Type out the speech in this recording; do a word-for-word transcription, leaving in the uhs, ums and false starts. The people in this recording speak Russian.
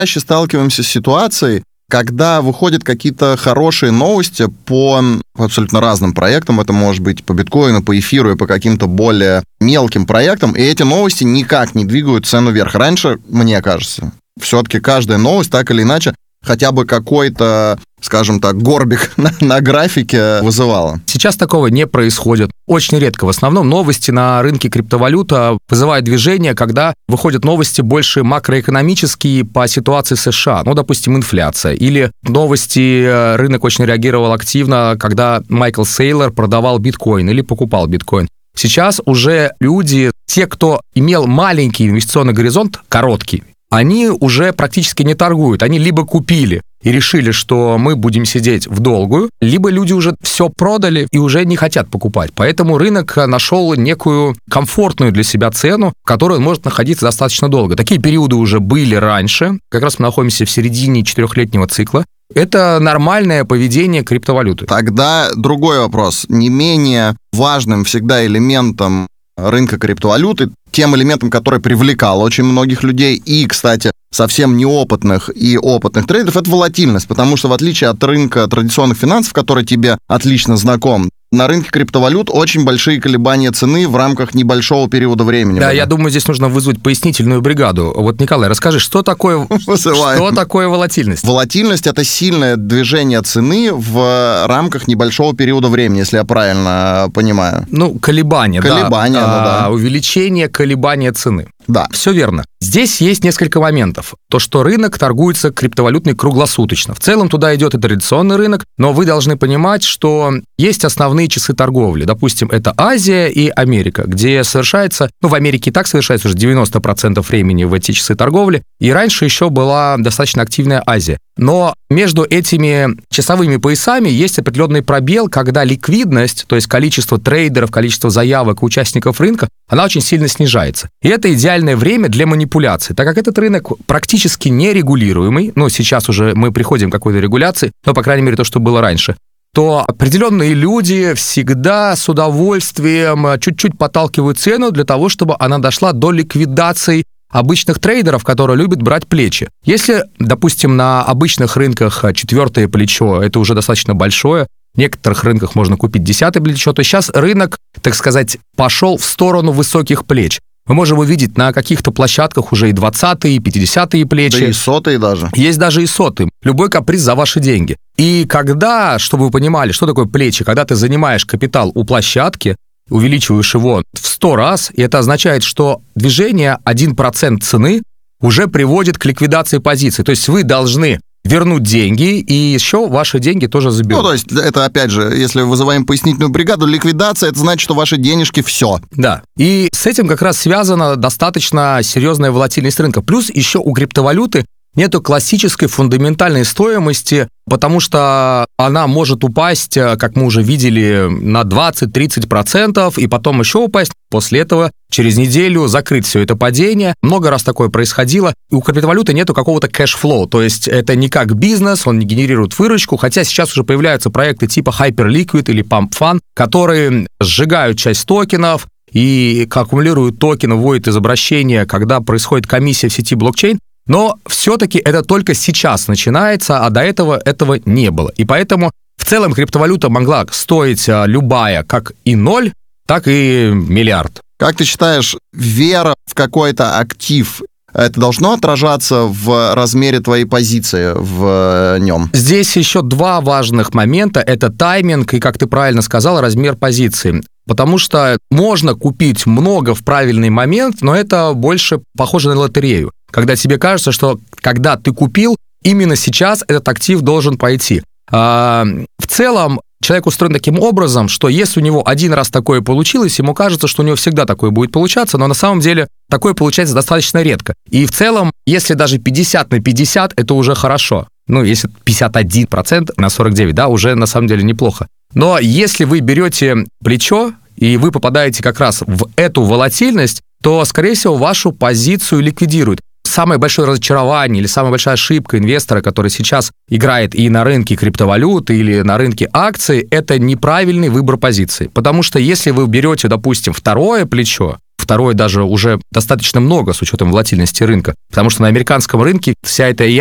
чаще сталкиваемся с ситуацией, когда выходят какие-то хорошие новости по абсолютно разным проектам, это может быть по биткоину, по эфиру и по каким-то более мелким проектам, и эти новости никак не двигают цену вверх. Раньше, мне кажется, все-таки каждая новость так или иначе хотя бы какой-то, скажем так, горбик на, на графике вызывала. Сейчас такого не происходит. Очень редко. В основном новости на рынке криптовалюта вызывают движение, когда выходят новости больше макроэкономические по ситуации США. Ну, допустим, инфляция. Или новости, рынок очень реагировал активно, когда Майкл Сейлор продавал биткоин или покупал биткоин. Сейчас уже люди, те, кто имел маленький инвестиционный горизонт, короткий, они уже практически не торгуют. Они либо купили и решили, что мы будем сидеть в долгую, либо люди уже все продали и уже не хотят покупать. Поэтому рынок нашел некую комфортную для себя цену, в которой он может находиться достаточно долго. Такие периоды уже были раньше. Как раз мы находимся в середине четырехлетнего цикла. Это нормальное поведение криптовалюты. Тогда другой вопрос. Не менее важным всегда элементом рынка криптовалюты, тем элементом, который привлекал очень многих людей и, кстати, совсем неопытных и опытных трейдеров, это волатильность, потому что в отличие от рынка традиционных финансов, который тебе отлично знаком, на рынке криптовалют очень большие колебания цены в рамках небольшого периода времени. Да, я думаю, здесь нужно вызвать пояснительную бригаду. Вот, Николай, расскажи, что такое, что такое волатильность? Волатильность – это сильное движение цены в рамках небольшого периода времени, если я правильно понимаю. Ну, колебания, колебания, да. Ну, да. Увеличение колебания цены. Да. Все верно. Здесь есть несколько моментов. То, что рынок торгуется криптовалютный круглосуточно. В целом туда идет и традиционный рынок, но вы должны понимать, что есть основные часы торговли. Допустим, это Азия и Америка, где совершается, ну, в Америке и так совершается уже девяносто процентов времени в эти часы торговли, и раньше еще была достаточно активная Азия. Но между этими часовыми поясами есть определенный пробел, когда ликвидность, то есть количество трейдеров, количество заявок участников рынка, она очень сильно снижается. И это идеальное время для манипуляций, так как этот рынок практически нерегулируемый, ну, сейчас уже мы приходим к какой-то регуляции, но, по крайней мере, то, что было раньше, то определенные люди всегда с удовольствием чуть-чуть подталкивают цену для того, чтобы она дошла до ликвидации обычных трейдеров, которые любят брать плечи. Если, допустим, на обычных рынках четвертое плечо, это уже достаточно большое, в некоторых рынках можно купить десятое плечо, то сейчас рынок, так сказать, пошел в сторону высоких плеч. Мы можем увидеть на каких-то площадках уже и двадцатые, и пятидесятые плечи. Да и сотые даже. Есть даже и сотые. Любой каприз за ваши деньги. И когда, чтобы вы понимали, что такое плечи, когда ты занимаешь капитал у площадки, увеличиваешь его в сто раз, и это означает, что движение один процент цены уже приводит к ликвидации позиции. То есть вы должны вернуть деньги, и еще ваши деньги тоже заберут. Ну, то есть, это, опять же, если вызываем пояснительную бригаду, ликвидация, это значит, что ваши денежки все. Да, и с этим как раз связана достаточно серьезная волатильность рынка. Плюс еще у криптовалюты нету классической фундаментальной стоимости, потому что она может упасть, как мы уже видели, на двадцать-тридцать процентов, и потом еще упасть. После этого через неделю закрыть все это падение. Много раз такое происходило. И у криптовалюты нету какого-то кэшфлоу, то есть это не как бизнес, он не генерирует выручку, хотя сейчас уже появляются проекты типа Hyperliquid или Pump Fund, которые сжигают часть токенов и аккумулируют токены, вводят из обращения, когда происходит комиссия в сети блокчейн. Но все-таки это только сейчас начинается, а до этого этого не было. И поэтому в целом криптовалюта могла стоить любая как и ноль, так и миллиард. Как ты считаешь, вера в какой-то актив, это должно отражаться в размере твоей позиции в нем? Здесь еще два важных момента. Это тайминг и, как ты правильно сказал, размер позиции. Потому что можно купить много в правильный момент, но это больше похоже на лотерею. Когда тебе кажется, что когда ты купил, именно сейчас этот актив должен пойти. В целом, человек устроен таким образом, что если у него один раз такое получилось, ему кажется, что у него всегда такое будет получаться, но на самом деле такое получается достаточно редко. И в целом, если даже пятьдесят на пятьдесят, это уже хорошо. Ну, если пятьдесят один процент на сорок девять, да, уже на самом деле неплохо. Но если вы берете плечо, и вы попадаете как раз в эту волатильность, то, скорее всего, вашу позицию ликвидируют. Самое большое разочарование или самая большая ошибка инвестора, который сейчас играет и на рынке криптовалют, или на рынке акций, это неправильный выбор позиции. Потому что если вы берете, допустим, второе плечо, в второе даже уже достаточно много с учетом волатильности рынка, потому что на американском рынке вся эта эй